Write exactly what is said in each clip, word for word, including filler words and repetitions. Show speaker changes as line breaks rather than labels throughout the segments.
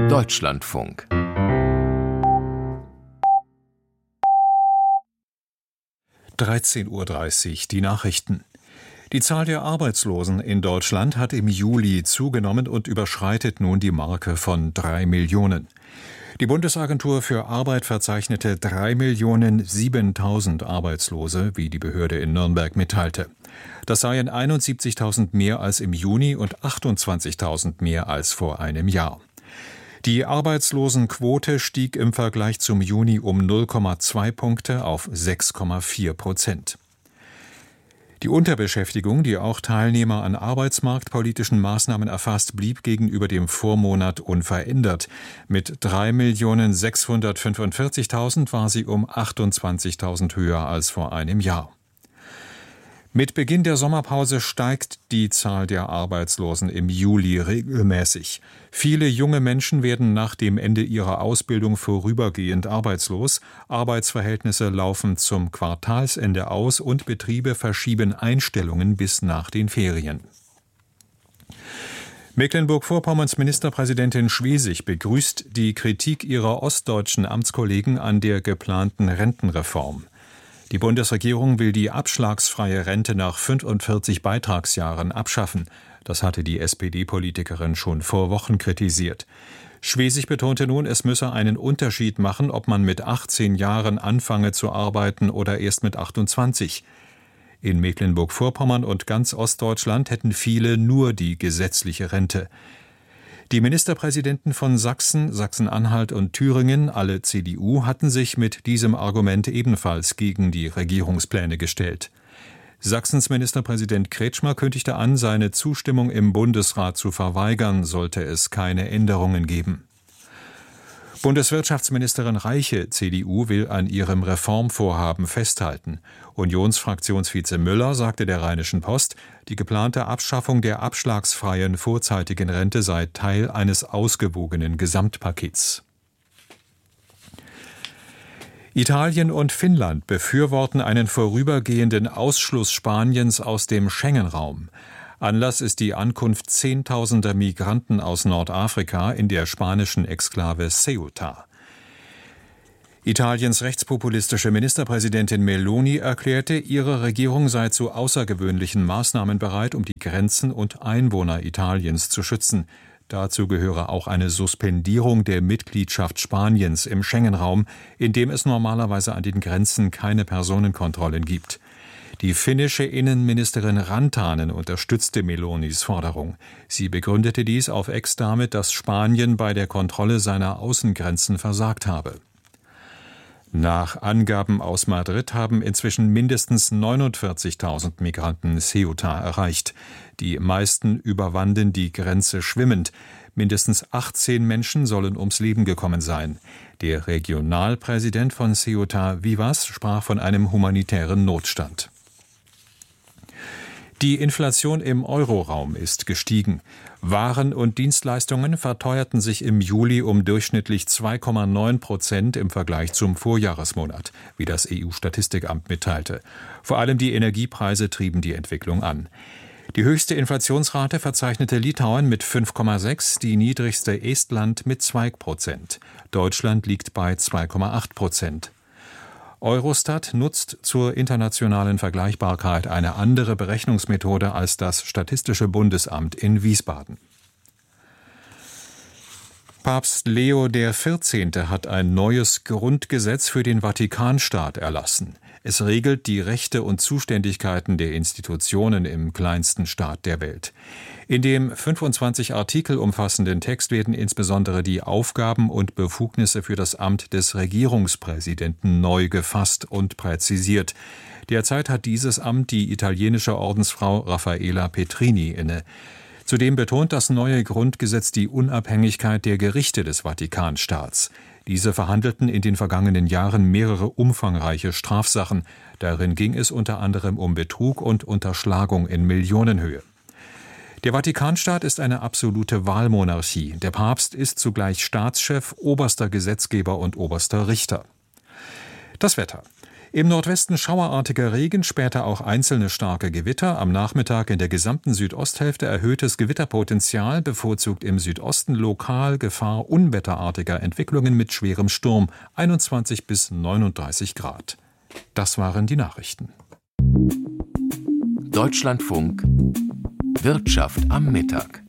Deutschlandfunk.
dreizehn Uhr dreißig, die Nachrichten. Die Zahl der Arbeitslosen in Deutschland hat im Juli zugenommen und überschreitet nun die Marke von drei Millionen. Die Bundesagentur für Arbeit verzeichnete drei Millionen siebentausend Arbeitslose, wie die Behörde in Nürnberg mitteilte. Das seien einundsiebzigtausend mehr als im Juni und achtundzwanzigtausend mehr als vor einem Jahr. Die Arbeitslosenquote stieg im Vergleich zum Juni um null Komma zwei Punkte auf sechs Komma vier Prozent. Die Unterbeschäftigung, die auch Teilnehmer an arbeitsmarktpolitischen Maßnahmen erfasst, blieb gegenüber dem Vormonat unverändert. Mit drei Millionen sechshundertfünfundvierzigtausend war sie um achtundzwanzigtausend höher als vor einem Jahr. Mit Beginn der Sommerpause steigt die Zahl der Arbeitslosen im Juli regelmäßig. Viele junge Menschen werden nach dem Ende ihrer Ausbildung vorübergehend arbeitslos. Arbeitsverhältnisse laufen zum Quartalsende aus und Betriebe verschieben Einstellungen bis nach den Ferien. Mecklenburg-Vorpommerns Ministerpräsidentin Schwesig begrüßt die Kritik ihrer ostdeutschen Amtskollegen an der geplanten Rentenreform. Die Bundesregierung will die abschlagsfreie Rente nach fünfundvierzig Beitragsjahren abschaffen. Das hatte die S P D-Politikerin schon vor Wochen kritisiert. Schwesig betonte nun, es müsse einen Unterschied machen, ob man mit achtzehn Jahren anfange zu arbeiten oder erst mit achtundzwanzig. In Mecklenburg-Vorpommern und ganz Ostdeutschland hätten viele nur die gesetzliche Rente. Die Ministerpräsidenten von Sachsen, Sachsen-Anhalt und Thüringen, alle C D U, hatten sich mit diesem Argument ebenfalls gegen die Regierungspläne gestellt. Sachsens Ministerpräsident Kretschmer kündigte an, seine Zustimmung im Bundesrat zu verweigern, sollte es keine Änderungen geben. Bundeswirtschaftsministerin Reiche, C D U, will an ihrem Reformvorhaben festhalten. Unionsfraktionsvize Müller sagte der Rheinischen Post, die geplante Abschaffung der abschlagsfreien vorzeitigen Rente sei Teil eines ausgewogenen Gesamtpakets. Italien und Finnland befürworten einen vorübergehenden Ausschluss Spaniens aus dem Schengen-Raum. Anlass ist die Ankunft zehntausender Migranten aus Nordafrika in der spanischen Exklave Ceuta. Italiens rechtspopulistische Ministerpräsidentin Meloni erklärte, ihre Regierung sei zu außergewöhnlichen Maßnahmen bereit, um die Grenzen und Einwohner Italiens zu schützen. Dazu gehöre auch eine Suspendierung der Mitgliedschaft Spaniens im Schengen-Raum, in dem es normalerweise an den Grenzen keine Personenkontrollen gibt. Die finnische Innenministerin Rantanen unterstützte Melonis Forderung. Sie begründete dies auf Ex damit, dass Spanien bei der Kontrolle seiner Außengrenzen versagt habe. Nach Angaben aus Madrid haben inzwischen mindestens neunundvierzigtausend Migranten Ceuta erreicht. Die meisten überwanden die Grenze schwimmend. Mindestens achtzehn Menschen sollen ums Leben gekommen sein. Der Regionalpräsident von Ceuta, Vivas, sprach von einem humanitären Notstand. Die Inflation im Euroraum ist gestiegen. Waren und Dienstleistungen verteuerten sich im Juli um durchschnittlich zwei Komma neun Prozent im Vergleich zum Vorjahresmonat, wie das E U-Statistikamt mitteilte. Vor allem die Energiepreise trieben die Entwicklung an. Die höchste Inflationsrate verzeichnete Litauen mit fünf Komma sechs, die niedrigste Estland mit zwei Prozent. Deutschland liegt bei zwei Komma acht Prozent. Eurostat nutzt zur internationalen Vergleichbarkeit eine andere Berechnungsmethode als das Statistische Bundesamt in Wiesbaden. Papst Leo der Vierzehnte hat ein neues Grundgesetz für den Vatikanstaat erlassen. Es regelt die Rechte und Zuständigkeiten der Institutionen im kleinsten Staat der Welt. In dem fünfundzwanzig Artikel umfassenden Text werden insbesondere die Aufgaben und Befugnisse für das Amt des Regierungspräsidenten neu gefasst und präzisiert. Derzeit hat dieses Amt die italienische Ordensfrau Raffaella Petrini inne. Zudem betont das neue Grundgesetz die Unabhängigkeit der Gerichte des Vatikanstaats. Diese verhandelten in den vergangenen Jahren mehrere umfangreiche Strafsachen. Darin ging es unter anderem um Betrug und Unterschlagung in Millionenhöhe. Der Vatikanstaat ist eine absolute Wahlmonarchie. Der Papst ist zugleich Staatschef, oberster Gesetzgeber und oberster Richter. Das Wetter. Im Nordwesten schauerartiger Regen, später auch einzelne starke Gewitter. Am Nachmittag in der gesamten Südosthälfte erhöhtes Gewitterpotenzial, bevorzugt im Südosten lokal Gefahr unwetterartiger Entwicklungen mit schwerem Sturm, einundzwanzig bis neununddreißig Grad. Das waren die Nachrichten.
Deutschlandfunk Wirtschaft am Mittag.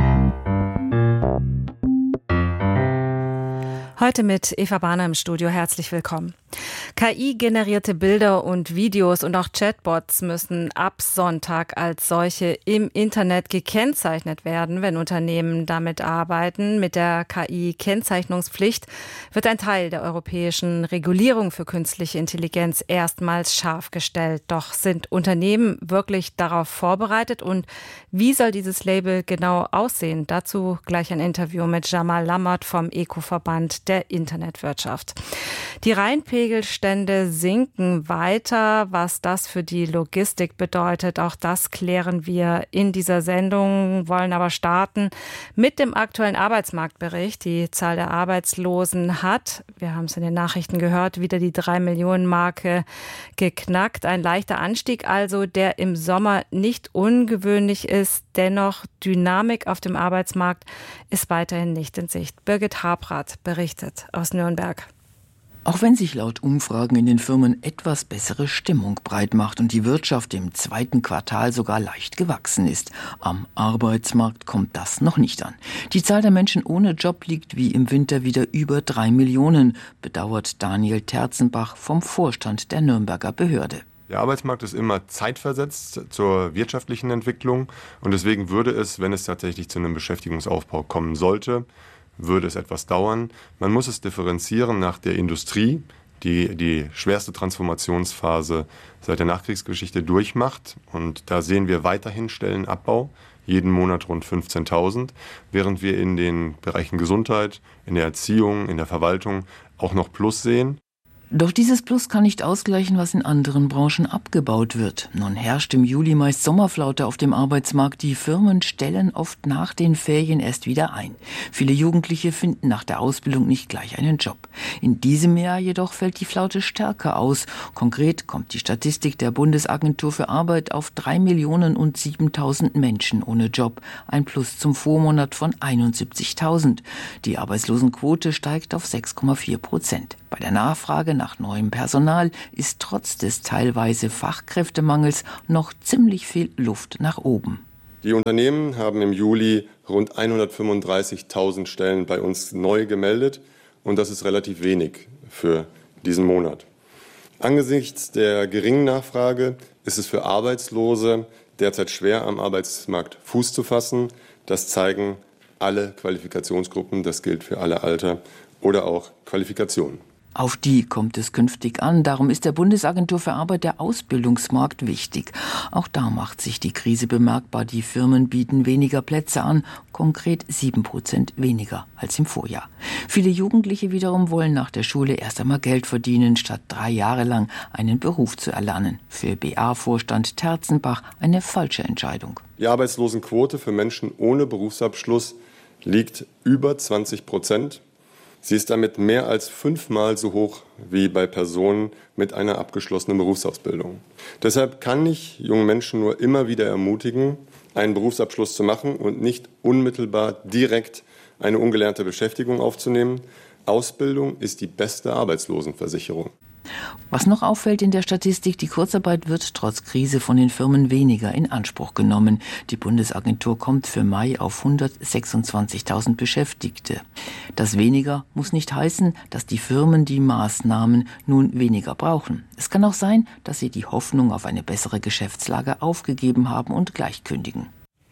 Heute mit Eva Bahner im Studio. Herzlich willkommen. K I-generierte Bilder und Videos und auch Chatbots müssen ab Sonntag als solche im Internet gekennzeichnet werden, wenn Unternehmen damit arbeiten. Mit der K I-Kennzeichnungspflicht wird ein Teil der europäischen Regulierung für künstliche Intelligenz erstmals scharf gestellt. Doch sind Unternehmen wirklich darauf vorbereitet? Und wie soll dieses Label genau aussehen? Dazu gleich ein Interview mit Jamal Lammert vom Eco-Verband der Internetwirtschaft. Die Rheinpegelstände sinken weiter. Was das für die Logistik bedeutet, auch das klären wir in dieser Sendung, wollen aber starten mit dem aktuellen Arbeitsmarktbericht. Die Zahl der Arbeitslosen hat, wir haben es in den Nachrichten gehört, wieder die drei Millionen Marke geknackt. Ein leichter Anstieg also, der im Sommer nicht ungewöhnlich ist. Dennoch, Dynamik auf dem Arbeitsmarkt ist weiterhin nicht in Sicht. Birgit Habrath berichtet aus Nürnberg.
Auch wenn sich laut Umfragen in den Firmen etwas bessere Stimmung breit macht und die Wirtschaft im zweiten Quartal sogar leicht gewachsen ist, am Arbeitsmarkt kommt das noch nicht an. Die Zahl der Menschen ohne Job liegt wie im Winter wieder über drei Millionen, bedauert Daniel Terzenbach vom Vorstand der Nürnberger Behörde.
Der Arbeitsmarkt ist immer zeitversetzt zur wirtschaftlichen Entwicklung und deswegen würde es, wenn es tatsächlich zu einem Beschäftigungsaufbau kommen sollte, würde es etwas dauern. Man muss es differenzieren nach der Industrie, die die schwerste Transformationsphase seit der Nachkriegsgeschichte durchmacht. Und da sehen wir weiterhin Stellenabbau, jeden Monat rund fünfzehntausend, während wir in den Bereichen Gesundheit, in der Erziehung, in der Verwaltung auch noch Plus sehen.
Doch dieses Plus kann nicht ausgleichen, was in anderen Branchen abgebaut wird. Nun herrscht im Juli meist Sommerflaute auf dem Arbeitsmarkt. Die Firmen stellen oft nach den Ferien erst wieder ein. Viele Jugendliche finden nach der Ausbildung nicht gleich einen Job. In diesem Jahr jedoch fällt die Flaute stärker aus. Konkret kommt die Statistik der Bundesagentur für Arbeit auf drei Millionen und siebentausend Menschen ohne Job. Ein Plus zum Vormonat von einundsiebzigtausend. Die Arbeitslosenquote steigt auf sechs Komma vier Prozent. Bei der Nachfrage nach neuem Personal ist trotz des teilweise Fachkräftemangels noch ziemlich viel Luft nach oben.
Die Unternehmen haben im Juli rund hundertfünfunddreißigtausend Stellen bei uns neu gemeldet und das ist relativ wenig für diesen Monat. Angesichts der geringen Nachfrage ist es für Arbeitslose derzeit schwer, am Arbeitsmarkt Fuß zu fassen. Das zeigen alle Qualifikationsgruppen, das gilt für alle Alter oder auch Qualifikationen.
Auf die kommt es künftig an. Darum ist der Bundesagentur für Arbeit der Ausbildungsmarkt wichtig. Auch da macht sich die Krise bemerkbar. Die Firmen bieten weniger Plätze an, konkret sieben Prozent weniger als im Vorjahr. Viele Jugendliche wiederum wollen nach der Schule erst einmal Geld verdienen, statt drei Jahre lang einen Beruf zu erlernen. Für B A-Vorstand Terzenbach eine falsche Entscheidung.
Die Arbeitslosenquote für Menschen ohne Berufsabschluss liegt über zwanzig Prozent. Sie ist damit mehr als fünfmal so hoch wie bei Personen mit einer abgeschlossenen Berufsausbildung. Deshalb kann ich junge Menschen nur immer wieder ermutigen, einen Berufsabschluss zu machen und nicht unmittelbar direkt eine ungelernte Beschäftigung aufzunehmen. Ausbildung ist die beste Arbeitslosenversicherung.
Was noch auffällt in der Statistik, die Kurzarbeit wird trotz Krise von den Firmen weniger in Anspruch genommen. Die Bundesagentur kommt für Mai auf hundertsechsundzwanzigtausend Beschäftigte. Das weniger muss nicht heißen, dass die Firmen die Maßnahmen nun weniger brauchen. Es kann auch sein, dass sie die Hoffnung auf eine bessere Geschäftslage aufgegeben haben und gleich kündigen.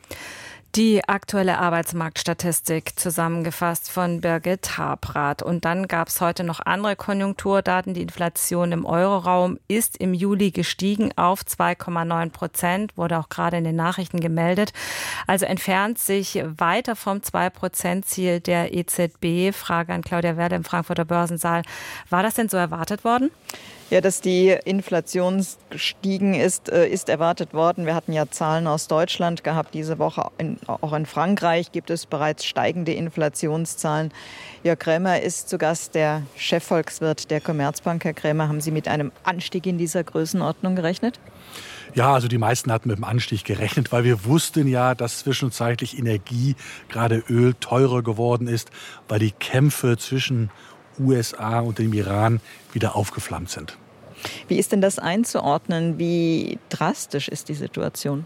Die aktuelle Arbeitsmarktstatistik zusammengefasst von Birgit Habrath. Und dann gab es heute noch andere Konjunkturdaten. Die Inflation im Euroraum ist im Juli gestiegen auf zwei Komma neun Prozent, wurde auch gerade in den Nachrichten gemeldet. Also entfernt sich weiter vom zwei Prozent Ziel der E Z B. Frage an Claudia Werle im Frankfurter Börsensaal. War das denn so erwartet worden?
Ja, dass die Inflation gestiegen ist, ist erwartet worden. Wir hatten ja Zahlen aus Deutschland gehabt diese Woche. In, auch in Frankreich gibt es bereits steigende Inflationszahlen. Jörg Krämer ist zu Gast, der Chefvolkswirt der Commerzbank. Herr Krämer, haben Sie mit einem Anstieg in dieser Größenordnung gerechnet?
Ja, also die meisten hatten mit dem Anstieg gerechnet, weil wir wussten ja, dass zwischenzeitlich Energie, gerade Öl, teurer geworden ist, weil die Kämpfe zwischen U S A und dem Iran wieder aufgeflammt sind.
Wie ist denn das einzuordnen? Wie drastisch ist die Situation?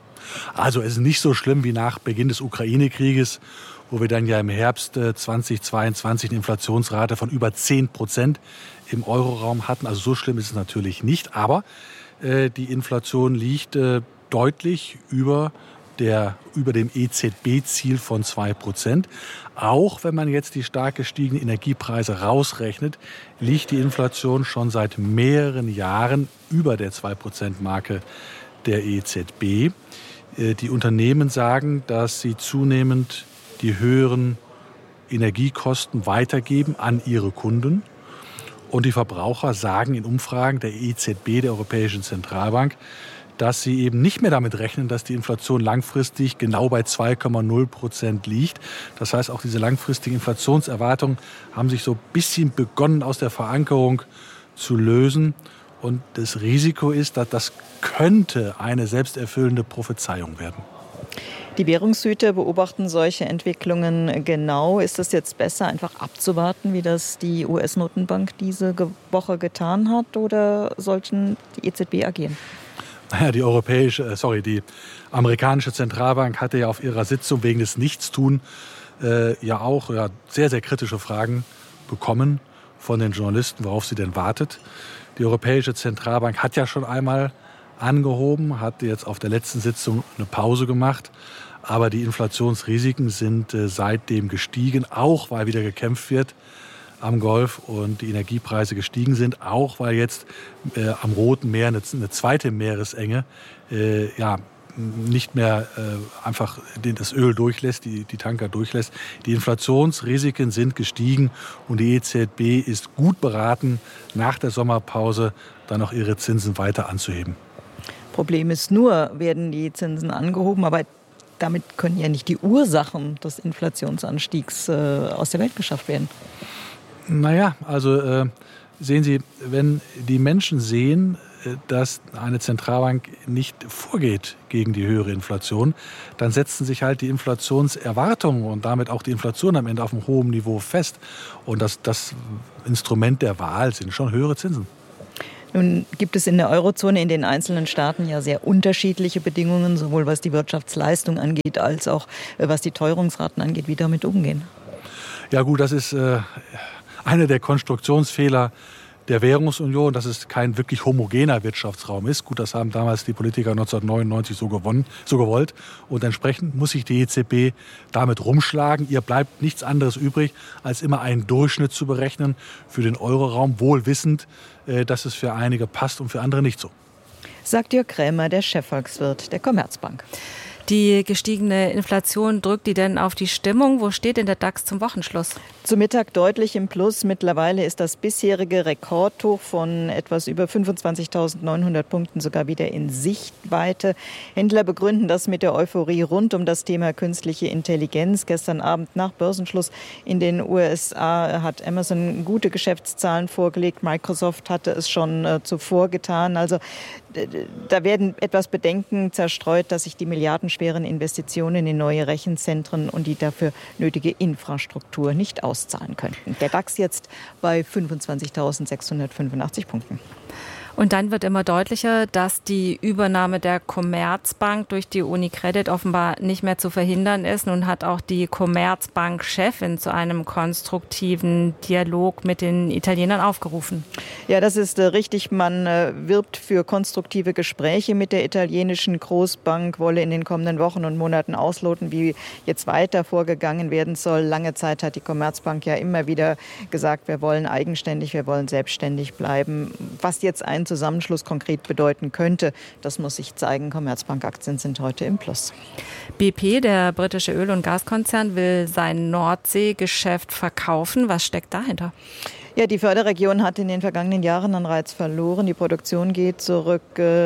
Also es ist nicht so schlimm wie nach Beginn des Ukraine-Krieges, wo wir dann ja im Herbst zweitausendzweiundzwanzig eine Inflationsrate von über zehn Prozent im Euroraum hatten. Also so schlimm ist es natürlich nicht, aber äh, die Inflation liegt äh, deutlich über Der, über dem E Z B-Ziel von zwei Prozent. Auch wenn man jetzt die stark gestiegenen Energiepreise rausrechnet, liegt die Inflation schon seit mehreren Jahren über der zwei Prozent-Marke der E Z B. Die Unternehmen sagen, dass sie zunehmend die höheren Energiekosten weitergeben an ihre Kunden. Und die Verbraucher sagen in Umfragen der E Z B, der Europäischen Zentralbank, dass sie eben nicht mehr damit rechnen, dass die Inflation langfristig genau bei zwei Komma null Prozent liegt. Das heißt, auch diese langfristigen Inflationserwartungen haben sich so ein bisschen begonnen aus der Verankerung zu lösen. Und das Risiko ist, dass das könnte eine selbsterfüllende Prophezeiung werden.
Die Währungshüter beobachten solche Entwicklungen genau. Ist es jetzt besser, einfach abzuwarten, wie das die U S-Notenbank diese Woche getan hat, oder sollten die E Z B agieren?
Naja, die europäische, sorry, die amerikanische Zentralbank hatte ja auf ihrer Sitzung wegen des Nichtstun äh, ja auch ja, sehr, sehr kritische Fragen bekommen von den Journalisten, worauf sie denn wartet. Die Europäische Zentralbank hat ja schon einmal angehoben, hat jetzt auf der letzten Sitzung eine Pause gemacht. Aber die Inflationsrisiken sind äh, seitdem gestiegen, auch weil wieder gekämpft wird am Golf und die Energiepreise gestiegen sind, auch weil jetzt äh, am Roten Meer eine, eine zweite Meeresenge äh, ja, nicht mehr äh, einfach das Öl durchlässt, die, die Tanker durchlässt. Die Inflationsrisiken sind gestiegen und die E Z B ist gut beraten, nach der Sommerpause dann auch ihre Zinsen weiter anzuheben.
Problem ist nur, werden die Zinsen angehoben, aber damit können ja nicht die Ursachen des Inflationsanstiegs äh, aus der Welt geschafft werden.
Naja, also äh, sehen Sie, wenn die Menschen sehen, äh, dass eine Zentralbank nicht vorgeht gegen die höhere Inflation, dann setzen sich halt die Inflationserwartungen und damit auch die Inflation am Ende auf einem hohen Niveau fest. Und das, das Instrument der Wahl sind schon höhere Zinsen.
Nun gibt es in der Eurozone in den einzelnen Staaten ja sehr unterschiedliche Bedingungen, sowohl was die Wirtschaftsleistung angeht, als auch äh, was die Teuerungsraten angeht. Wie damit umgehen? Ja gut, das ist äh, einer der Konstruktionsfehler der Währungsunion, dass es kein wirklich homogener Wirtschaftsraum ist. Gut, das haben damals die Politiker neunzehnhundertneunundneunzig so, gewonnen, so gewollt. Und entsprechend muss sich die E Z B damit rumschlagen. Ihr bleibt nichts anderes übrig, als immer einen Durchschnitt zu berechnen für den Euroraum, wohl wissend, dass es für einige passt und für andere nicht so. Sagt Jörg Krämer, der Chefvolkswirt der Commerzbank.
Die gestiegene Inflation, drückt die denn auf die Stimmung? Wo steht denn der DAX zum Wochenschluss?
Zu Mittag deutlich im Plus. Mittlerweile ist das bisherige Rekordhoch von etwas über fünfundzwanzigtausendneunhundert Punkten sogar wieder in Sichtweite. Händler begründen das mit der Euphorie rund um das Thema künstliche Intelligenz. Gestern Abend nach Börsenschluss in den U S A hat Amazon gute Geschäftszahlen vorgelegt. Microsoft hatte es schon äh, zuvor getan. Also da werden etwas Bedenken zerstreut, dass sich die milliardenschweren Investitionen in neue Rechenzentren und die dafür nötige Infrastruktur nicht auszahlen könnten. Der DAX jetzt bei fünfundzwanzigtausendsechshundertfünfundachtzig Punkten.
Und dann wird immer deutlicher, dass die Übernahme der Commerzbank durch die UniCredit offenbar nicht mehr zu verhindern ist. Nun hat auch die Commerzbank-Chefin zu einem konstruktiven Dialog mit den Italienern aufgerufen.
Ja, das ist äh, richtig. Man äh, wirbt für konstruktive Gespräche mit der italienischen Großbank, wolle in den kommenden Wochen und Monaten ausloten, wie jetzt weiter vorgegangen werden soll. Lange Zeit hat die Commerzbank ja immer wieder gesagt, wir wollen eigenständig, wir wollen selbstständig bleiben. Was jetzt ein Zusammenschluss konkret bedeuten könnte, das muss sich zeigen. Commerzbank-Aktien sind heute im Plus.
B P, der britische Öl- und Gaskonzern, will sein Nordsee-Geschäft verkaufen. Was steckt dahinter?
Ja, die Förderregion hat in den vergangenen Jahren an Reiz verloren. Die Produktion geht zurück.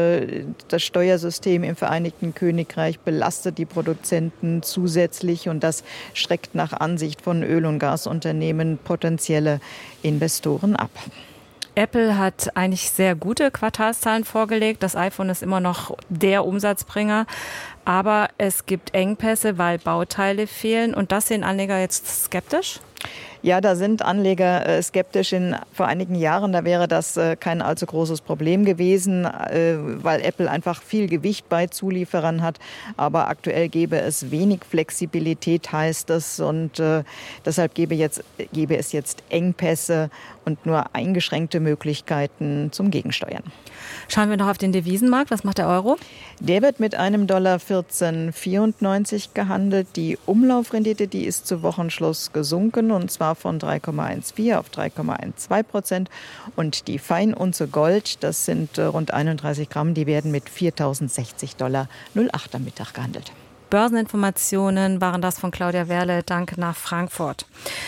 Das Steuersystem im Vereinigten Königreich belastet die Produzenten zusätzlich und das schreckt nach Ansicht von Öl- und Gasunternehmen potenzielle Investoren ab.
Apple hat eigentlich sehr gute Quartalszahlen vorgelegt. Das iPhone ist immer noch der Umsatzbringer. Aber es gibt Engpässe, weil Bauteile fehlen. Und das sehen Anleger jetzt skeptisch?
Ja, da sind Anleger äh, skeptisch. In vor einigen Jahren, da wäre das äh, kein allzu großes Problem gewesen, äh, weil Apple einfach viel Gewicht bei Zulieferern hat. Aber aktuell gäbe es wenig Flexibilität, heißt es. Und äh, deshalb gäbe, jetzt, gäbe es jetzt Engpässe und nur eingeschränkte Möglichkeiten zum Gegensteuern.
Schauen wir noch auf den Devisenmarkt. Was macht der Euro?
Der wird mit einem Dollar vierzehn Komma vierundneunzig gehandelt. Die Umlaufrendite, die ist zu Wochenschluss gesunken und zwar von drei Komma vierzehn auf drei Komma zwölf Prozent. Und die Feinunze Gold, das sind rund einunddreißig Gramm, die werden mit viertausendsechzig Dollar null Komma acht am Mittag gehandelt.
Börseninformationen waren das von Claudia Werle. Danke nach Frankfurt.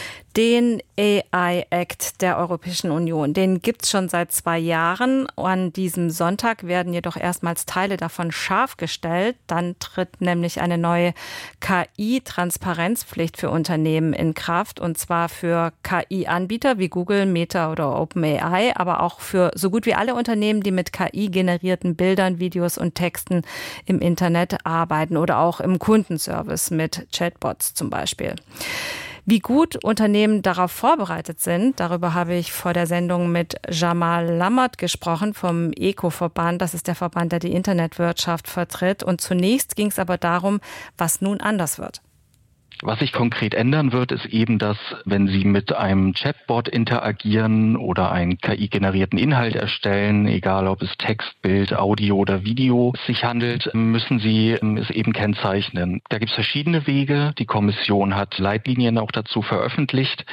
Den A I-Act der Europäischen Union, den gibt's schon seit zwei Jahren. An diesem Sonntag werden jedoch erstmals Teile davon scharf gestellt. Dann tritt nämlich eine neue K I-Transparenzpflicht für Unternehmen in Kraft. Und zwar für K I-Anbieter wie Google, Meta oder OpenAI, aber auch für so gut wie alle Unternehmen, die mit K I-generierten Bildern, Videos und Texten im Internet arbeiten oder auch im Kundenservice mit Chatbots zum Beispiel. Wie gut Unternehmen darauf vorbereitet sind, darüber habe ich vor der Sendung mit Jamal Lammert gesprochen vom ECO-Verband. Das ist der Verband, der die Internetwirtschaft vertritt. Und zunächst ging es aber darum, was nun anders wird.
Was sich konkret ändern wird, ist eben, dass wenn Sie mit einem Chatbot interagieren oder einen K I-generierten Inhalt erstellen, egal ob es Text, Bild, Audio oder Video sich handelt, müssen Sie es eben kennzeichnen. Da gibt es verschiedene Wege. Die Kommission hat Leitlinien auch dazu veröffentlicht,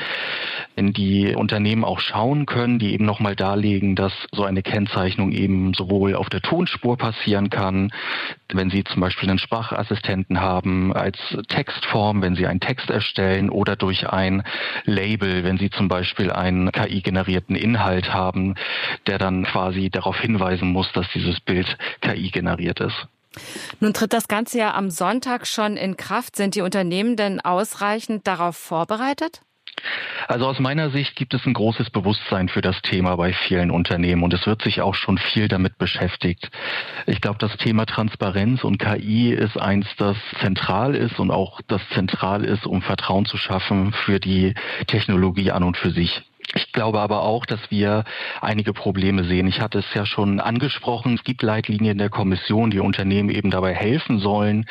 in die Unternehmen auch schauen können, die eben nochmal darlegen, dass so eine Kennzeichnung eben sowohl auf der Tonspur passieren kann, wenn Sie zum Beispiel einen Sprachassistenten haben, als Textform, wenn Sie einen Text erstellen oder durch ein Label, wenn Sie zum Beispiel einen K I-generierten Inhalt haben, der dann quasi darauf hinweisen muss, dass dieses Bild K I generiert ist.
Nun tritt das Ganze ja am Sonntag schon in Kraft. Sind die Unternehmen denn ausreichend darauf vorbereitet?
Also aus meiner Sicht gibt es ein großes Bewusstsein für das Thema bei vielen Unternehmen und es wird sich auch schon viel damit beschäftigt. Ich glaube, das Thema Transparenz und K I ist eins, das zentral ist und auch das zentral ist, um Vertrauen zu schaffen für die Technologie an und für sich. Ich glaube aber auch, dass wir einige Probleme sehen. Ich hatte es ja schon angesprochen. Es gibt Leitlinien der Kommission, die Unternehmen eben dabei helfen sollen,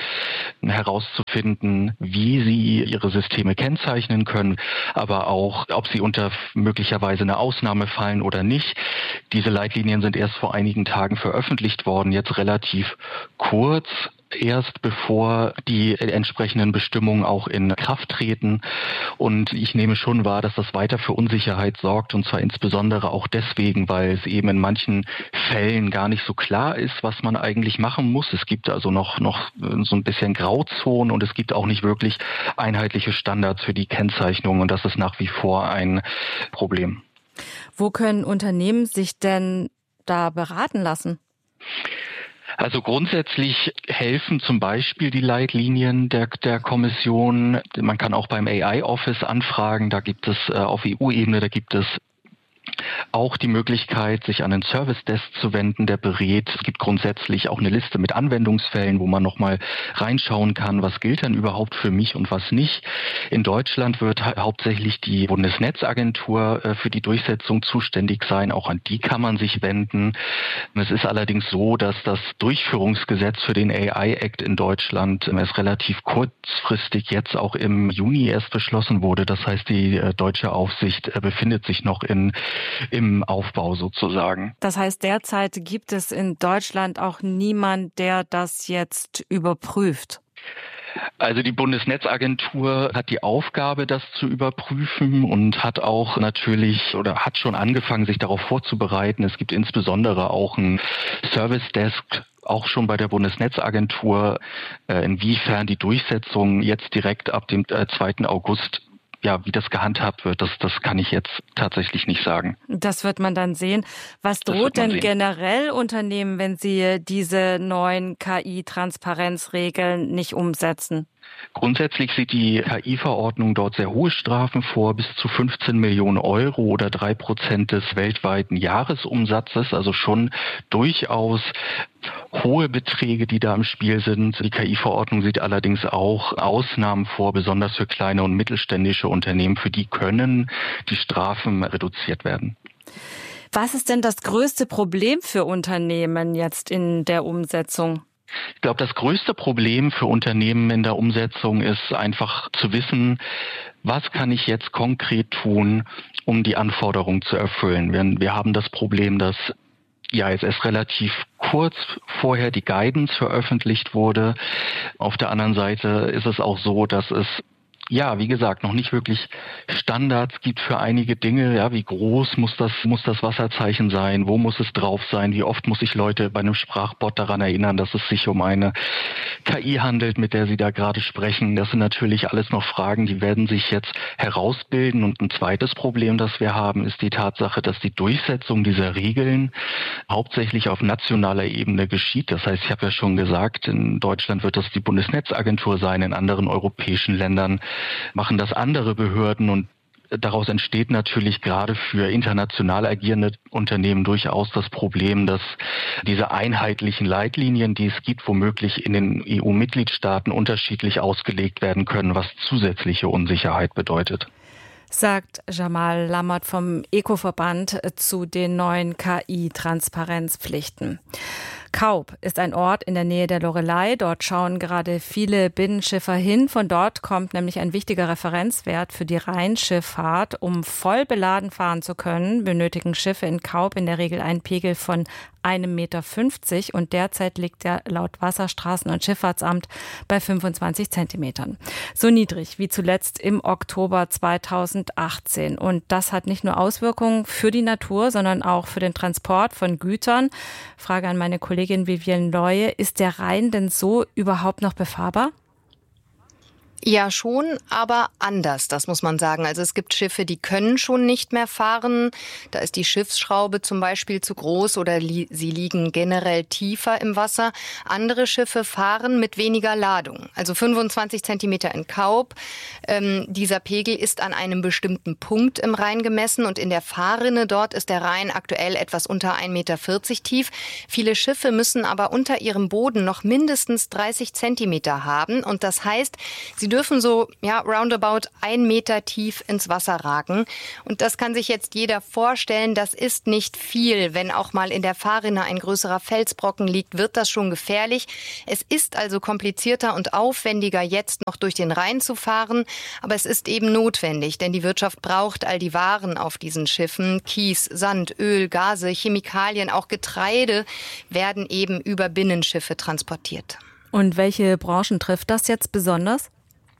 herauszufinden, wie sie ihre Systeme kennzeichnen können, aber auch, ob sie unter möglicherweise eine Ausnahme fallen oder nicht. Diese Leitlinien sind erst vor einigen Tagen veröffentlicht worden, jetzt relativ kurz. Erst bevor die entsprechenden Bestimmungen auch in Kraft treten. Und ich nehme schon wahr, dass das weiter für Unsicherheit sorgt. Und zwar insbesondere auch deswegen, weil es eben in manchen Fällen gar nicht so klar ist, was man eigentlich machen muss. Es gibt also noch, noch so ein bisschen Grauzonen und es gibt auch nicht wirklich einheitliche Standards für die Kennzeichnung. Und das ist nach wie vor ein Problem.
Wo können Unternehmen sich denn da beraten lassen?
Also grundsätzlich helfen zum Beispiel die Leitlinien der, der Kommission. Man kann auch beim A I-Office anfragen. Da gibt es äh, auf E U-Ebene, da gibt es auch die Möglichkeit, sich an den Service Desk zu wenden, der berät. Es gibt grundsätzlich auch eine Liste mit Anwendungsfällen, wo man nochmal reinschauen kann, was gilt denn überhaupt für mich und was nicht. In Deutschland wird ha- hauptsächlich die Bundesnetzagentur äh, für die Durchsetzung zuständig sein. Auch an die kann man sich wenden. Es ist allerdings so, dass das Durchführungsgesetz für den A I-Act in Deutschland äh, erst relativ kurzfristig jetzt auch im Juni erst beschlossen wurde. Das heißt, die äh, deutsche Aufsicht äh, befindet sich noch in im Aufbau sozusagen.
Das heißt, derzeit gibt es in Deutschland auch niemand, der das jetzt überprüft?
Also die Bundesnetzagentur hat die Aufgabe, das zu überprüfen und hat auch natürlich oder hat schon angefangen, sich darauf vorzubereiten. Es gibt insbesondere auch ein Service Desk, auch schon bei der Bundesnetzagentur, inwiefern die Durchsetzung jetzt direkt ab dem zweiten August ja, wie das gehandhabt wird, das, das kann ich jetzt tatsächlich nicht sagen.
Das wird man dann sehen. Was droht denn sehen. generell Unternehmen, wenn sie diese neuen K I-Transparenzregeln nicht umsetzen?
Grundsätzlich sieht die K I-Verordnung dort sehr hohe Strafen vor, bis zu fünfzehn Millionen Euro oder drei Prozent des weltweiten Jahresumsatzes, also schon durchaus hohe Beträge, die da im Spiel sind. Die K I-Verordnung sieht allerdings auch Ausnahmen vor, besonders für kleine und mittelständische Unternehmen. Für die können die Strafen reduziert werden.
Was ist denn das größte Problem für Unternehmen jetzt in der Umsetzung?
Ich glaube, das größte Problem für Unternehmen in der Umsetzung ist einfach zu wissen, was kann ich jetzt konkret tun, um die Anforderungen zu erfüllen. Wir, wir haben das Problem, dass I A S S relativ kurz vorher die Guidance veröffentlicht wurde. Auf der anderen Seite ist es auch so, dass es ja, wie gesagt, noch nicht wirklich Standards gibt für einige Dinge. Ja, wie groß muss das, muss das Wasserzeichen sein? Wo muss es drauf sein? Wie oft muss ich Leute bei einem Sprachbot daran erinnern, dass es sich um eine K I handelt, mit der sie da gerade sprechen? Das sind natürlich alles noch Fragen, die werden sich jetzt herausbilden. Und ein zweites Problem, das wir haben, ist die Tatsache, dass die Durchsetzung dieser Regeln hauptsächlich auf nationaler Ebene geschieht. Das heißt, ich habe ja schon gesagt, in Deutschland wird das die Bundesnetzagentur sein, in anderen europäischen Ländern machen das andere Behörden und daraus entsteht natürlich gerade für international agierende Unternehmen durchaus das Problem, dass diese einheitlichen Leitlinien, die es gibt, womöglich in den E U-Mitgliedstaaten unterschiedlich ausgelegt werden können, was zusätzliche Unsicherheit bedeutet.
Sagt Jamal Lammert vom Eco-Verband zu den neuen K I-Transparenzpflichten. Kaub ist ein Ort in der Nähe der Loreley. Dort schauen gerade viele Binnenschiffer hin. Von dort kommt nämlich ein wichtiger Referenzwert für die Rheinschifffahrt. Um voll beladen fahren zu können, benötigen Schiffe in Kaub in der Regel einen Pegel von einem Meter fünfzig und derzeit liegt er laut Wasserstraßen- und Schifffahrtsamt bei fünfundzwanzig Zentimetern. So niedrig wie zuletzt im Oktober zweitausendachtzehn. Und das hat nicht nur Auswirkungen für die Natur, sondern auch für den Transport von Gütern. Frage an meine Kollegin Vivienne Leue, ist der Rhein denn so überhaupt noch befahrbar?
Ja, schon, aber anders, das muss man sagen. Also es gibt Schiffe, die können schon nicht mehr fahren. Da ist die Schiffsschraube zum Beispiel zu groß oder li- sie liegen generell tiefer im Wasser. Andere Schiffe fahren mit weniger Ladung. Also fünfundzwanzig Zentimeter in Kaub. Ähm, dieser Pegel ist an einem bestimmten Punkt im Rhein gemessen und in der Fahrrinne dort ist der Rhein aktuell etwas unter ein Meter vierzig tief. Viele Schiffe müssen aber unter ihrem Boden noch mindestens dreißig Zentimeter haben und das heißt, sie dürfen so ja roundabout ein Meter tief ins Wasser ragen. Und das kann sich jetzt jeder vorstellen, das ist nicht viel. Wenn auch mal in der Fahrrinne ein größerer Felsbrocken liegt, wird das schon gefährlich. Es ist also komplizierter und aufwendiger, jetzt noch durch den Rhein zu fahren. Aber es ist eben notwendig, denn die Wirtschaft braucht all die Waren auf diesen Schiffen. Kies, Sand, Öl, Gase, Chemikalien, auch Getreide werden eben über Binnenschiffe transportiert.
Und welche Branchen trifft das jetzt besonders?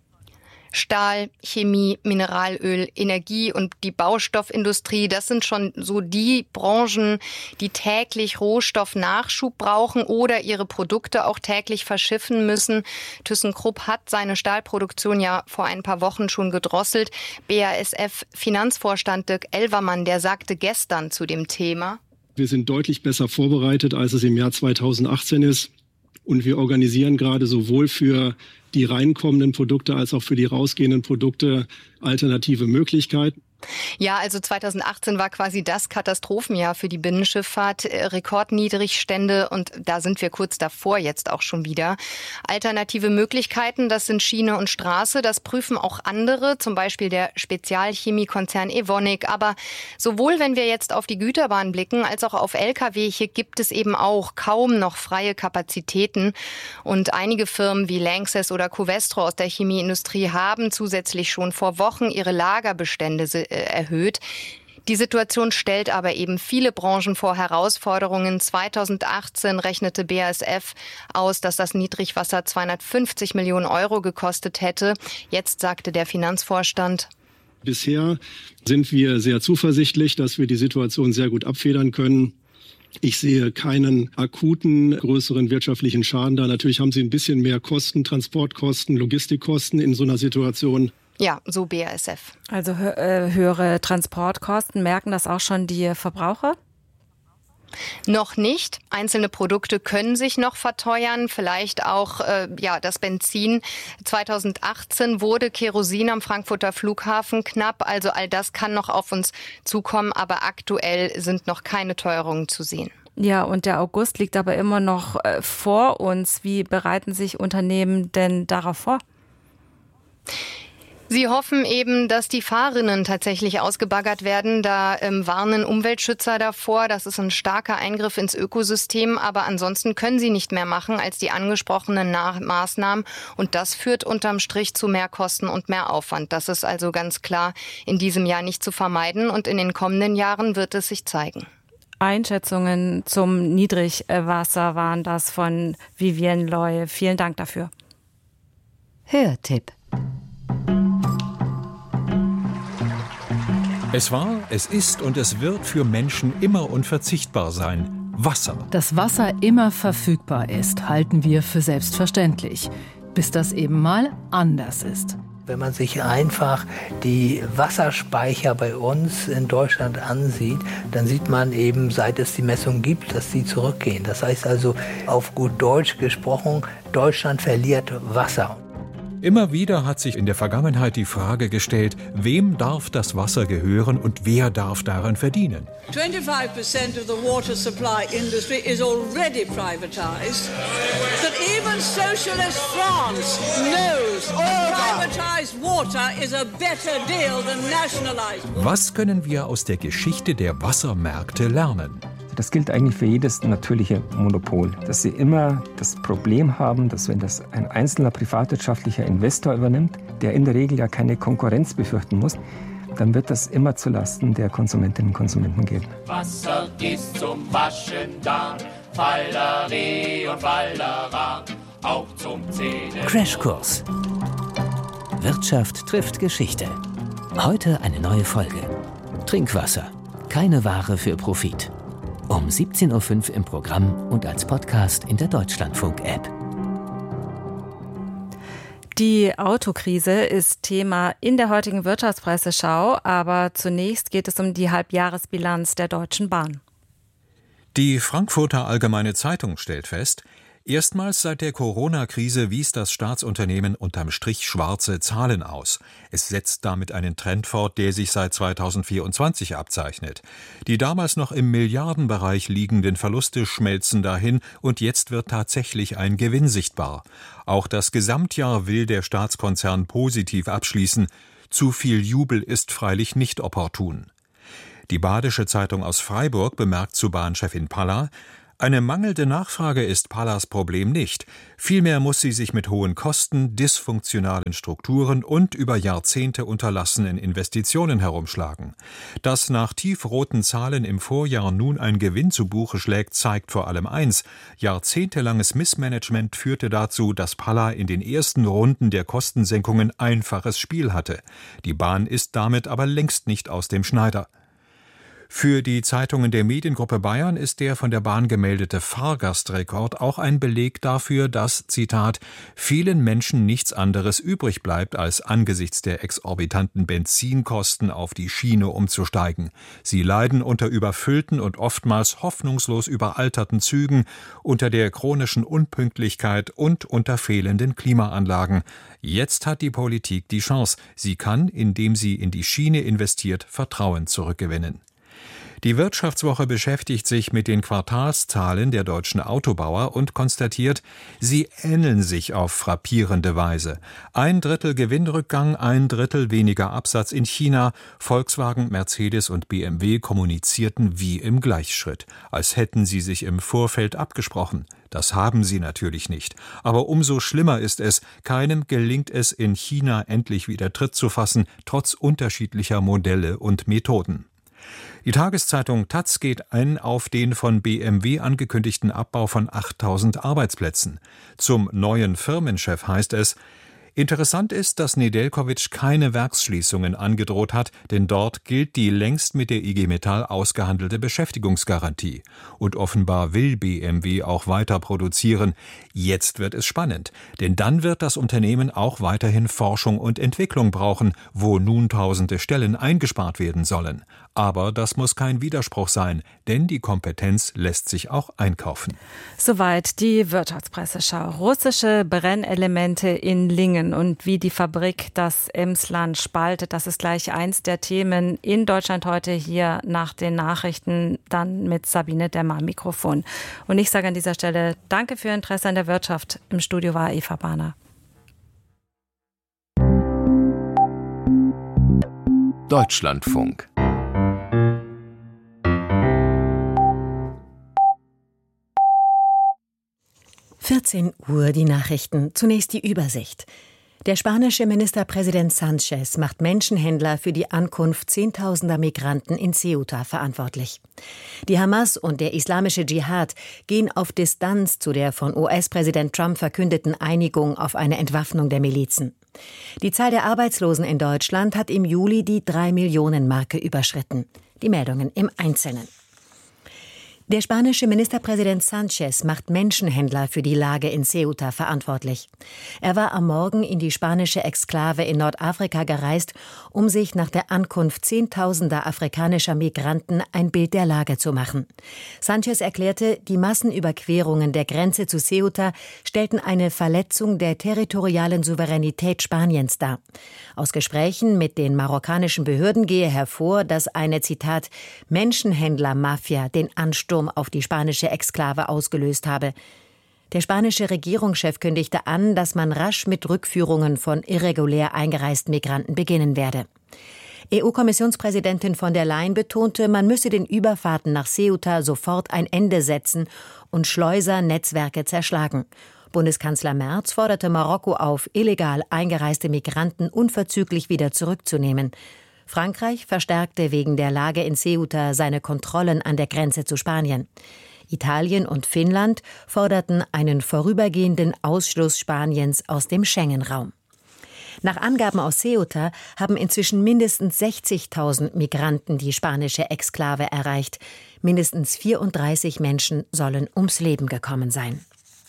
Stahl, Chemie, Mineralöl, Energie und die Baustoffindustrie, das sind schon so die Branchen, die täglich Rohstoffnachschub brauchen oder ihre Produkte auch täglich verschiffen müssen. ThyssenKrupp hat seine Stahlproduktion ja vor ein paar Wochen schon gedrosselt. B A S F-Finanzvorstand Dirk Elvermann, der sagte gestern zu dem Thema:
Wir sind deutlich besser vorbereitet, als es im Jahr zweitausendachtzehn ist. Und wir organisieren gerade sowohl für die reinkommenden Produkte als auch für die rausgehenden Produkte alternative Möglichkeiten.
Ja, also zweitausendachtzehn war quasi das Katastrophenjahr für die Binnenschifffahrt, Rekordniedrigstände und da sind wir kurz davor jetzt auch schon wieder. Alternative Möglichkeiten, das sind Schiene und Straße, das prüfen auch andere, zum Beispiel der Spezialchemiekonzern Evonik. Aber sowohl wenn wir jetzt auf die Güterbahn blicken, als auch auf L K W, hier gibt es eben auch kaum noch freie Kapazitäten und einige Firmen wie Lanxess oder Covestro aus der Chemieindustrie haben zusätzlich schon vor Wochen ihre Lagerbestände erhöht. Die Situation stellt aber eben viele Branchen vor Herausforderungen. zweitausendachtzehn rechnete B A S F aus, dass das Niedrigwasser zweihundertfünfzig Millionen Euro gekostet hätte. Jetzt sagte der Finanzvorstand:
Bisher sind wir sehr zuversichtlich, dass wir die Situation sehr gut abfedern können. Ich sehe keinen akuten, größeren wirtschaftlichen Schaden da. Natürlich haben Sie ein bisschen mehr Kosten, Transportkosten, Logistikkosten in so einer Situation.
Ja, so B A S F.
Also hö- höhere Transportkosten, merken das auch schon die Verbraucher?
Noch nicht. Einzelne Produkte können sich noch verteuern. Vielleicht auch äh, ja das Benzin. zweitausendachtzehn wurde Kerosin am Frankfurter Flughafen knapp. Also all das kann noch auf uns zukommen. Aber aktuell sind noch keine Teuerungen zu sehen.
Ja, und der August liegt aber immer noch äh, vor uns. Wie bereiten sich Unternehmen denn darauf vor?
Sie hoffen eben, dass die Fahrerinnen tatsächlich ausgebaggert werden. Da ähm, warnen Umweltschützer davor. Das ist ein starker Eingriff ins Ökosystem. Aber ansonsten können sie nicht mehr machen als die angesprochenen Na- Maßnahmen. Und das führt unterm Strich zu mehr Kosten und mehr Aufwand. Das ist also ganz klar in diesem Jahr nicht zu vermeiden. Und in den kommenden Jahren wird es sich zeigen.
Einschätzungen zum Niedrigwasser waren das von Vivienne Loy. Vielen Dank dafür.
Hörtipp.
Es war, es ist und es wird für Menschen immer unverzichtbar sein. Wasser.
Dass Wasser immer verfügbar ist, halten wir für selbstverständlich, bis das eben mal anders ist.
Wenn man sich einfach die Wasserspeicher bei uns in Deutschland ansieht, dann sieht man eben, seit es die Messung gibt, dass sie zurückgehen. Das heißt also, auf gut Deutsch gesprochen, Deutschland verliert Wasser.
Immer wieder hat sich in der Vergangenheit die Frage gestellt, wem darf das Wasser gehören und wer darf daran verdienen?
twenty-five percent of the water supply industry is already privatized. That even socialist France knows privatized water is a better deal than nationalized.
Was können wir aus der Geschichte der Wassermärkte lernen?
Das gilt eigentlich für jedes natürliche Monopol, dass sie immer das Problem haben, dass wenn das ein einzelner privatwirtschaftlicher Investor übernimmt, der in der Regel ja keine Konkurrenz befürchten muss, dann wird das immer zulasten der Konsumentinnen und Konsumenten gehen.
Wasser ist zum Waschen da, Falleri und Fallera, auch zum Zähnen.
Crashkurs. Wirtschaft trifft Geschichte. Heute eine neue Folge. Trinkwasser. Keine Ware für Profit. Um siebzehn Uhr fünf im Programm und als Podcast in der Deutschlandfunk-App.
Die Autokrise ist Thema in der heutigen Wirtschaftspresseschau, aber zunächst geht es um die Halbjahresbilanz der Deutschen Bahn.
Die Frankfurter Allgemeine Zeitung stellt fest, erstmals seit der Corona-Krise wies das Staatsunternehmen unterm Strich schwarze Zahlen aus. Es setzt damit einen Trend fort, der sich seit zweitausendvierundzwanzig abzeichnet. Die damals noch im Milliardenbereich liegenden Verluste schmelzen dahin und jetzt wird tatsächlich ein Gewinn sichtbar. Auch das Gesamtjahr will der Staatskonzern positiv abschließen. Zu viel Jubel ist freilich nicht opportun. Die Badische Zeitung aus Freiburg bemerkt zu Bahnchefin Palla, eine mangelnde Nachfrage ist Pallas Problem nicht. Vielmehr muss sie sich mit hohen Kosten, dysfunktionalen Strukturen und über Jahrzehnte unterlassenen Investitionen herumschlagen. Dass nach tiefroten Zahlen im Vorjahr nun ein Gewinn zu Buche schlägt, zeigt vor allem eins: Jahrzehntelanges Missmanagement führte dazu, dass Palla in den ersten Runden der Kostensenkungen einfaches Spiel hatte. Die Bahn ist damit aber längst nicht aus dem Schneider. Für die Zeitungen der Mediengruppe Bayern ist der von der Bahn gemeldete Fahrgastrekord auch ein Beleg dafür, dass, Zitat, vielen Menschen nichts anderes übrig bleibt, als angesichts der exorbitanten Benzinkosten auf die Schiene umzusteigen. Sie leiden unter überfüllten und oftmals hoffnungslos überalterten Zügen, unter der chronischen Unpünktlichkeit und unter fehlenden Klimaanlagen. Jetzt hat die Politik die Chance. Sie kann, indem sie in die Schiene investiert, Vertrauen zurückgewinnen. Die Wirtschaftswoche beschäftigt sich mit den Quartalszahlen der deutschen Autobauer und konstatiert, sie ähneln sich auf frappierende Weise. Ein Drittel Gewinnrückgang, ein Drittel weniger Absatz in China. Volkswagen, Mercedes und B M W kommunizierten wie im Gleichschritt, als hätten sie sich im Vorfeld abgesprochen. Das haben sie natürlich nicht. Aber umso schlimmer ist es, keinem gelingt es in China endlich wieder Tritt zu fassen, trotz unterschiedlicher Modelle und Methoden. Die Tageszeitung Taz geht ein auf den von B M W angekündigten Abbau von achttausend Arbeitsplätzen. Zum neuen Firmenchef heißt es: Interessant ist, dass Nedeljković keine Werksschließungen angedroht hat, denn dort gilt die längst mit der I G Metall ausgehandelte Beschäftigungsgarantie. Und offenbar will B M W auch weiter produzieren. Jetzt wird es spannend, denn dann wird das Unternehmen auch weiterhin Forschung und Entwicklung brauchen, wo nun tausende Stellen eingespart werden sollen. Aber das muss kein Widerspruch sein, denn die Kompetenz lässt sich auch einkaufen.
Soweit die Wirtschaftspresseschau. Russische Brennelemente in Lingen und wie die Fabrik das Emsland spaltet, das ist gleich eins der Themen in Deutschland heute hier nach den Nachrichten, dann mit Sabine Demmer am Mikrofon. Und ich sage an dieser Stelle Danke für Ihr Interesse an der Wirtschaft. Im Studio war Eva Bahner.
Deutschlandfunk.
vierzehn Uhr die Nachrichten. Zunächst die Übersicht. Der spanische Ministerpräsident Sánchez macht Menschenhändler für die Ankunft zehntausender Migranten in Ceuta verantwortlich. Die Hamas und der islamische Dschihad gehen auf Distanz zu der von U S-Präsident Trump verkündeten Einigung auf eine Entwaffnung der Milizen. Die Zahl der Arbeitslosen in Deutschland hat im Juli die drei Millionen Marke überschritten. Die Meldungen im Einzelnen. Der spanische Ministerpräsident Sánchez macht Menschenhändler für die Lage in Ceuta verantwortlich. Er war am Morgen in die spanische Exklave in Nordafrika gereist, um sich nach der Ankunft zehntausender afrikanischer Migranten ein Bild der Lage zu machen. Sánchez erklärte, die Massenüberquerungen der Grenze zu Ceuta stellten eine Verletzung der territorialen Souveränität Spaniens dar. Aus Gesprächen mit den marokkanischen Behörden gehe hervor, dass eine, Zitat, Menschenhändler-Mafia den Ansturm auf die spanische Exklave ausgelöst habe. Der spanische Regierungschef kündigte an, dass man rasch mit Rückführungen von irregulär eingereisten Migranten beginnen werde. E U-Kommissionspräsidentin von der Leyen betonte, man müsse den Überfahrten nach Ceuta sofort ein Ende setzen und Schleusernetzwerke zerschlagen. Bundeskanzler Merz forderte Marokko auf, illegal eingereiste Migranten unverzüglich wieder zurückzunehmen. Frankreich verstärkte wegen der Lage in Ceuta seine Kontrollen an der Grenze zu Spanien. Italien und Finnland forderten einen vorübergehenden Ausschluss Spaniens aus dem Schengen-Raum. Nach Angaben aus Ceuta haben inzwischen mindestens sechzigtausend Migranten die spanische Exklave erreicht. Mindestens vierunddreißig Menschen sollen ums Leben gekommen sein.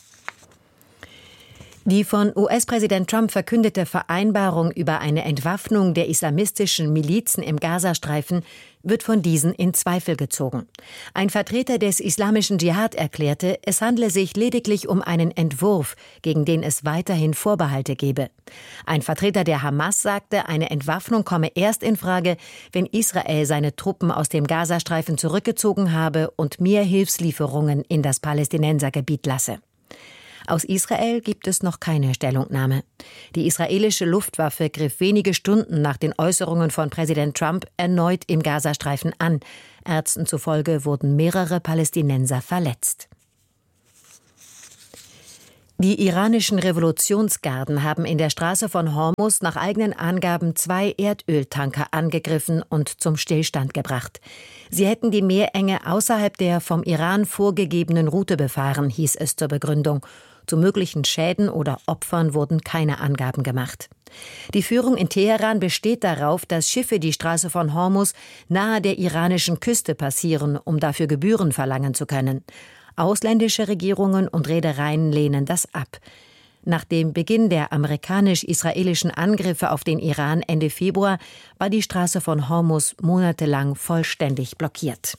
Die von U S-Präsident Trump verkündete Vereinbarung über eine Entwaffnung der islamistischen Milizen im Gazastreifen wird von diesen in Zweifel gezogen. Ein Vertreter des islamischen Dschihad erklärte, es handle sich lediglich um einen Entwurf, gegen den es weiterhin Vorbehalte gebe. Ein Vertreter der Hamas sagte, eine Entwaffnung komme erst in Frage, wenn Israel seine Truppen aus dem Gazastreifen zurückgezogen habe und mehr Hilfslieferungen in das Palästinensergebiet lasse. Aus Israel gibt es noch keine Stellungnahme. Die israelische Luftwaffe griff wenige Stunden nach den Äußerungen von Präsident Trump erneut im Gazastreifen an. Ärzten zufolge wurden mehrere Palästinenser verletzt. Die iranischen Revolutionsgarden haben in der Straße von Hormuz nach eigenen Angaben zwei Erdöltanker angegriffen und zum Stillstand gebracht. Sie hätten die Meerenge außerhalb der vom Iran vorgegebenen Route befahren, hieß es zur Begründung. Zu möglichen Schäden oder Opfern wurden keine Angaben gemacht. Die Führung in Teheran besteht darauf, dass Schiffe die Straße von Hormuz nahe der iranischen Küste passieren, um dafür Gebühren verlangen zu können. Ausländische Regierungen und Reedereien lehnen das ab. Nach dem Beginn der amerikanisch-israelischen Angriffe auf den Iran Ende Februar war die Straße von Hormuz monatelang vollständig blockiert.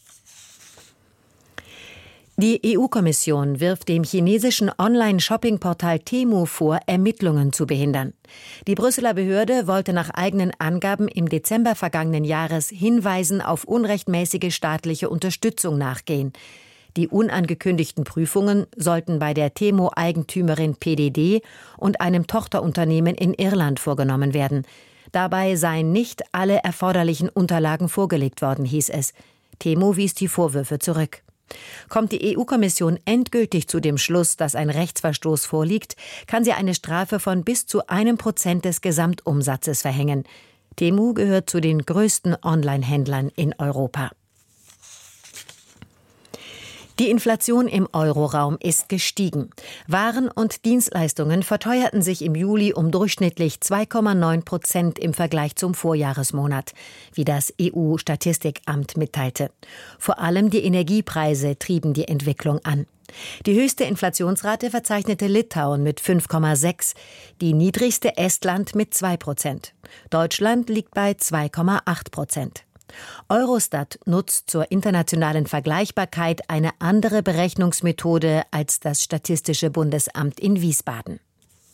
Die E U-Kommission wirft dem chinesischen Online-Shopping-Portal Temu vor, Ermittlungen zu behindern. Die Brüsseler Behörde wollte nach eigenen Angaben im Dezember vergangenen Jahres Hinweisen auf unrechtmäßige staatliche Unterstützung nachgehen. Die unangekündigten Prüfungen sollten bei der Temu-Eigentümerin P D D und einem Tochterunternehmen in Irland vorgenommen werden. Dabei seien nicht alle erforderlichen Unterlagen vorgelegt worden, hieß es. Temu wies die Vorwürfe zurück. Kommt die E U-Kommission endgültig zu dem Schluss, dass ein Rechtsverstoß vorliegt, kann sie eine Strafe von bis zu einem Prozent des Gesamtumsatzes verhängen. Temu gehört zu den größten Online-Händlern in Europa. Die Inflation im Euroraum ist gestiegen. Waren und Dienstleistungen verteuerten sich im Juli um durchschnittlich zwei Komma neun Prozent im Vergleich zum Vorjahresmonat, wie das E U-Statistikamt mitteilte. Vor allem die Energiepreise trieben die Entwicklung an. Die höchste Inflationsrate verzeichnete Litauen mit fünf Komma sechs, die niedrigste Estland mit zwei Prozent. Deutschland liegt bei zwei Komma acht Prozent. Eurostat nutzt zur internationalen Vergleichbarkeit eine andere Berechnungsmethode als das Statistische Bundesamt in Wiesbaden.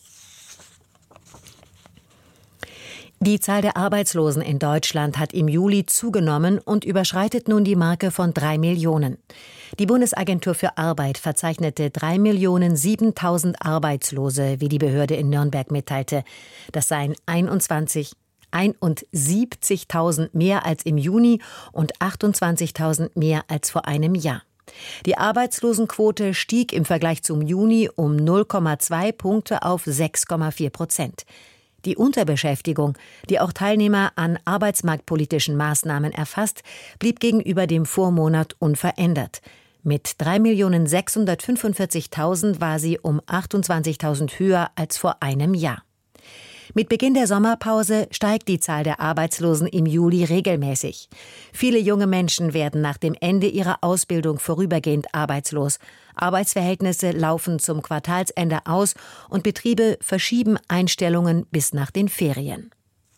Die Zahl der Arbeitslosen in Deutschland hat im Juli zugenommen und überschreitet nun die Marke von drei Millionen. Die Bundesagentur für Arbeit verzeichnete drei Millionen siebentausend Arbeitslose, wie die Behörde in Nürnberg mitteilte. Das seien einundzwanzig einundsiebzigtausend mehr als im Juni und achtundzwanzigtausend mehr als vor einem Jahr. Die Arbeitslosenquote stieg im Vergleich zum Juni um null Komma zwei Punkte auf sechs Komma vier Prozent. Die Unterbeschäftigung, die auch Teilnehmer an arbeitsmarktpolitischen Maßnahmen erfasst, blieb gegenüber dem Vormonat unverändert. Mit drei Millionen sechshundertfünfundvierzigtausend war sie um achtundzwanzigtausend höher als vor einem Jahr. Mit Beginn der Sommerpause steigt die Zahl der Arbeitslosen im Juli regelmäßig. Viele junge Menschen werden nach dem Ende ihrer Ausbildung vorübergehend arbeitslos. Arbeitsverhältnisse laufen zum Quartalsende aus und Betriebe verschieben Einstellungen bis nach den Ferien.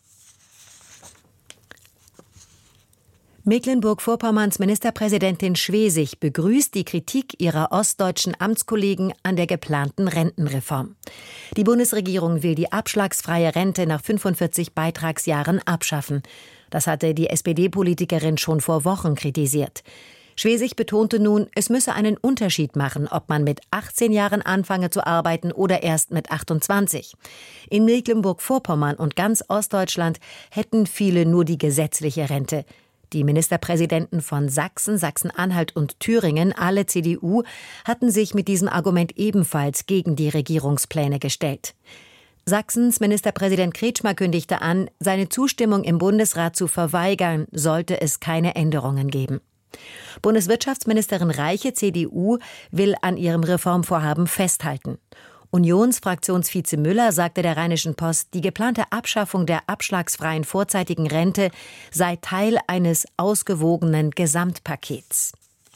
Mecklenburg-Vorpommerns Ministerpräsidentin Schwesig begrüßt die Kritik ihrer ostdeutschen Amtskollegen an der geplanten Rentenreform. Die Bundesregierung will die abschlagsfreie Rente nach fünfundvierzig Beitragsjahren abschaffen. Das hatte die S P D-Politikerin schon vor Wochen kritisiert. Schwesig betonte nun, es müsse einen Unterschied machen, ob man mit achtzehn Jahren anfange zu arbeiten oder erst mit achtundzwanzig. In Mecklenburg-Vorpommern und ganz Ostdeutschland hätten viele nur die gesetzliche Rente. Die Ministerpräsidenten von Sachsen, Sachsen-Anhalt und Thüringen, alle C D U, hatten sich mit diesem Argument ebenfalls gegen die Regierungspläne gestellt. Sachsens Ministerpräsident Kretschmer kündigte an, seine Zustimmung im Bundesrat zu verweigern, sollte es keine Änderungen geben. Bundeswirtschaftsministerin Reiche, C D U, will an ihrem Reformvorhaben festhalten. Unionsfraktionsvize Müller sagte der Rheinischen Post, die geplante Abschaffung der abschlagsfreien vorzeitigen Rente sei Teil eines ausgewogenen Gesamtpakets.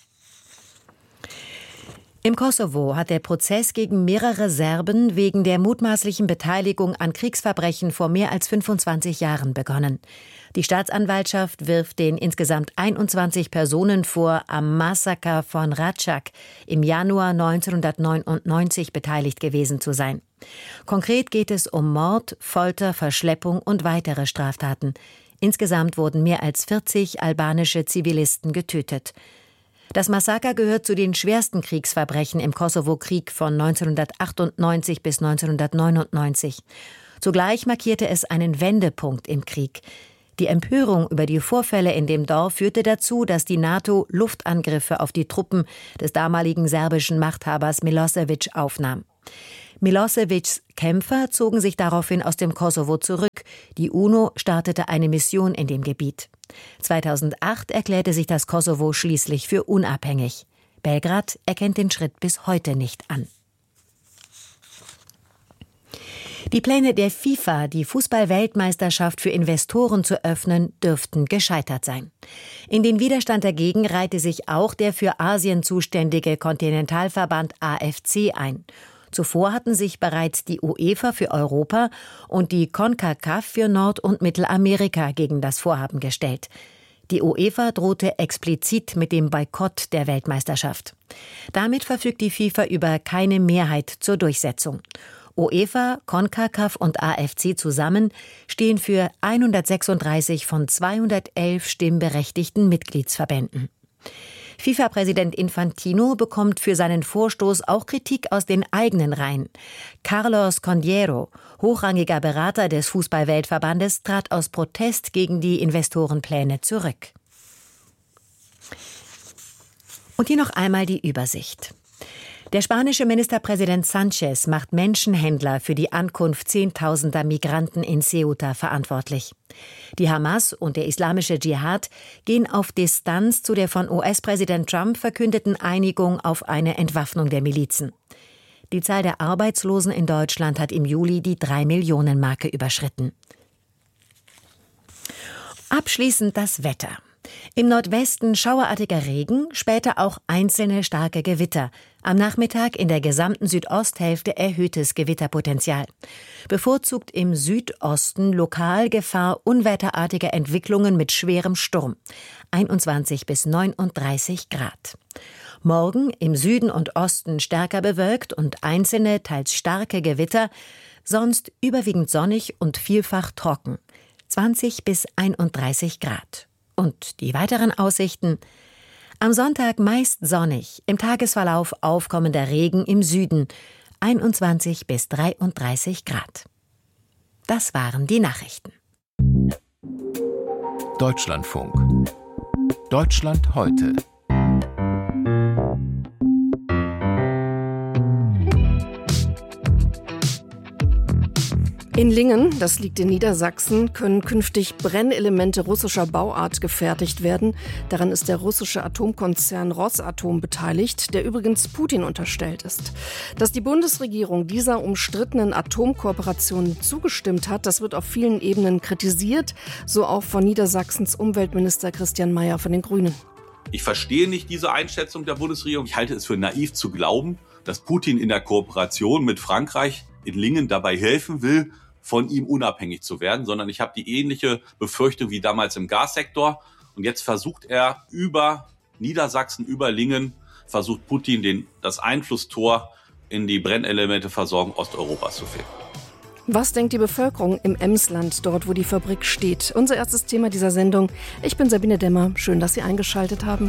Im Kosovo hat der Prozess gegen mehrere Serben wegen der mutmaßlichen Beteiligung an Kriegsverbrechen vor mehr als fünfundzwanzig Jahren begonnen. Die Staatsanwaltschaft wirft den insgesamt einundzwanzig Personen vor, am Massaker von Račak im Januar neunzehnhundertneunundneunzig beteiligt gewesen zu sein. Konkret geht es um Mord, Folter, Verschleppung und weitere Straftaten. Insgesamt wurden mehr als vierzig albanische Zivilisten getötet. Das Massaker gehört zu den schwersten Kriegsverbrechen im Kosovo-Krieg von neunzehnhundertachtundneunzig bis neunzehnhundertneunundneunzig. Zugleich markierte es einen Wendepunkt im Krieg. Die Empörung über die Vorfälle in dem Dorf führte dazu, dass die NATO Luftangriffe auf die Truppen des damaligen serbischen Machthabers Milosevic aufnahm. Milosevics Kämpfer zogen sich daraufhin aus dem Kosovo zurück. Die UNO startete eine Mission in dem Gebiet. zweitausendacht erklärte sich das Kosovo schließlich für unabhängig. Belgrad erkennt den Schritt bis heute nicht an. Die Pläne der FIFA, die Fußball-Weltmeisterschaft für Investoren zu öffnen, dürften gescheitert sein. In den Widerstand dagegen reihte sich auch der für Asien zuständige Kontinentalverband A F C ein. Zuvor hatten sich bereits die UEFA für Europa und die CONCACAF für Nord- und Mittelamerika gegen das Vorhaben gestellt. Die UEFA drohte explizit mit dem Boykott der Weltmeisterschaft. Damit verfügt die FIFA über keine Mehrheit zur Durchsetzung. UEFA, CONCACAF und A F C zusammen stehen für hundertsechsunddreißig von zweihundertelf stimmberechtigten Mitgliedsverbänden. FIFA-Präsident Infantino bekommt für seinen Vorstoß auch Kritik aus den eigenen Reihen. Carlos Condiero, hochrangiger Berater des Fußball-Weltverbandes, trat aus Protest gegen die Investorenpläne zurück. Und hier noch einmal die Übersicht. Der spanische Ministerpräsident Sánchez macht Menschenhändler für die Ankunft zehntausender Migranten in Ceuta verantwortlich. Die Hamas und der islamische Dschihad gehen auf Distanz zu der von U S-Präsident Trump verkündeten Einigung auf eine Entwaffnung der Milizen. Die Zahl der Arbeitslosen in Deutschland hat im Juli die drei Millionen Marke überschritten. Abschließend das Wetter. Im Nordwesten schauerartiger Regen, später auch einzelne starke Gewitter. Am Nachmittag in der gesamten Südosthälfte erhöhtes Gewitterpotenzial. Bevorzugt im Südosten lokal Gefahr unwetterartiger Entwicklungen mit schwerem Sturm. einundzwanzig bis neununddreißig Grad. Morgen im Süden und Osten stärker bewölkt und einzelne, teils starke Gewitter. Sonst überwiegend sonnig und vielfach trocken. zwanzig bis einunddreißig Grad. Und die weiteren Aussichten? Am Sonntag meist sonnig, im Tagesverlauf aufkommender Regen im Süden, einundzwanzig bis dreiunddreißig Grad. Das waren die Nachrichten.
Deutschlandfunk. Deutschland heute.
In Lingen, das liegt in Niedersachsen, können künftig Brennelemente russischer Bauart gefertigt werden. Daran ist der russische Atomkonzern Rosatom beteiligt, der übrigens Putin unterstellt ist. Dass die Bundesregierung dieser umstrittenen Atomkooperation zugestimmt hat, das wird auf vielen Ebenen kritisiert, so auch von Niedersachsens Umweltminister Christian Mayer von den Grünen.
Ich verstehe nicht diese Einschätzung der Bundesregierung. Ich halte es für naiv zu glauben, dass Putin in der Kooperation mit Frankreich in Lingen dabei helfen will, von ihm unabhängig zu werden, sondern ich habe die ähnliche Befürchtung wie damals im Gassektor. Und jetzt versucht er über Niedersachsen, über Lingen, versucht Putin den, das Einflusstor in die Brennelementeversorgung Osteuropas zu finden.
Was denkt die Bevölkerung im Emsland, dort wo die Fabrik steht? Unser erstes Thema dieser Sendung. Ich bin Sabine Demmer. Schön, dass Sie eingeschaltet haben.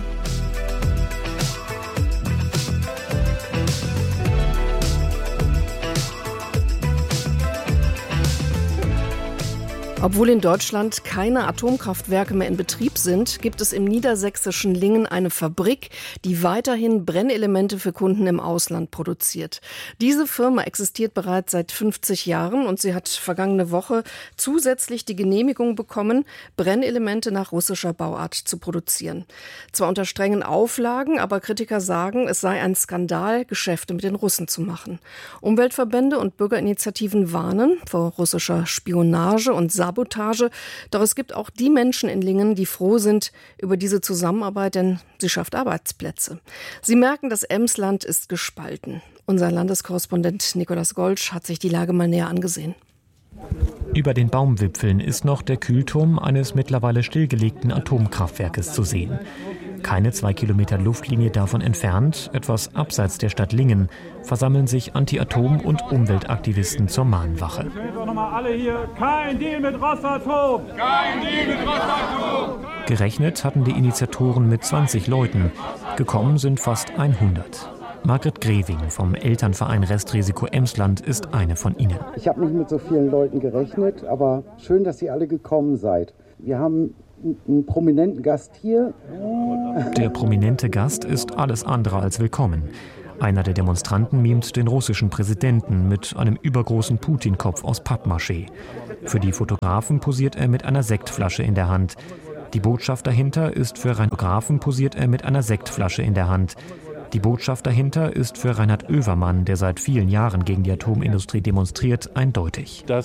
Obwohl in Deutschland keine Atomkraftwerke mehr in Betrieb sind, gibt es im niedersächsischen Lingen eine Fabrik, die weiterhin Brennelemente für Kunden im Ausland produziert. Diese Firma existiert bereits seit fünfzig Jahren und sie hat vergangene Woche zusätzlich die Genehmigung bekommen, Brennelemente nach russischer Bauart zu produzieren. Zwar unter strengen Auflagen, aber Kritiker sagen, es sei ein Skandal, Geschäfte mit den Russen zu machen. Umweltverbände und Bürgerinitiativen warnen vor russischer Spionage und Sabotage. Doch es gibt auch die Menschen in Lingen, die froh sind über diese Zusammenarbeit, denn sie schafft Arbeitsplätze. Sie merken, das Emsland ist gespalten. Unser Landeskorrespondent Nikolaus Golsch hat sich die Lage mal näher angesehen.
Über den Baumwipfeln ist noch der Kühlturm eines mittlerweile stillgelegten Atomkraftwerkes zu sehen. Keine zwei Kilometer Luftlinie davon entfernt, etwas abseits der Stadt Lingen, versammeln sich Anti-Atom- und Umweltaktivisten zur Mahnwache.
Kein Deal mit Rosatom! Kein Deal mit Rosatom!
Gerechnet hatten die Initiatoren mit zwanzig Leuten. Gekommen sind fast hundert. Margret Greving vom Elternverein Restrisiko Emsland ist eine von ihnen.
Ich habe nicht mit so vielen Leuten gerechnet, aber schön, dass ihr alle gekommen seid. Wir haben einen prominenten Gast hier.
Der prominente Gast ist alles andere als willkommen. Einer der Demonstranten mimt den russischen Präsidenten mit einem übergroßen Putin-Kopf aus Pappmaché. Für die Fotografen posiert er mit einer Sektflasche in der Hand. Die Botschaft dahinter ist für Fotografen posiert er mit einer Sektflasche in der Hand. Die Botschaft dahinter ist für Reinhard Oevermann, der seit vielen Jahren gegen die Atomindustrie demonstriert, eindeutig.
Das